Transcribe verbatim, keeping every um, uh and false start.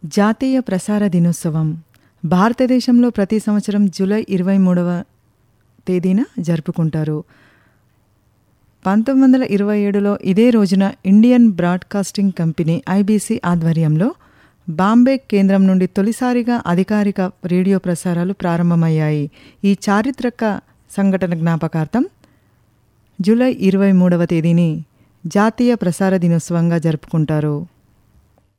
జాతీయ ప్రసార దినోత్సవం భారతదేశంలో ప్రతి సంవత్సరం జూలై ఇరవై మూడవ తేదీన జరుపుకుంటారు. పంతొమ్మిది వందల ఇరవై ఏడులో ఇదే రోజున ఇండియన్ బ్రాడ్కాస్టింగ్ కంపెనీ ఐబీసీ ఆధ్వర్యంలో బాంబే కేంద్రం నుండి తొలిసారిగా అధికారిక రేడియో ప్రసారాలు ప్రారంభమయ్యాయి. ఈ చారిత్రక సంఘటన జ్ఞాపకార్థం జూలై ఇరవై మూడవ తేదీని జాతీయ ప్రసార దినోత్సవంగా జరుపుకుంటారు.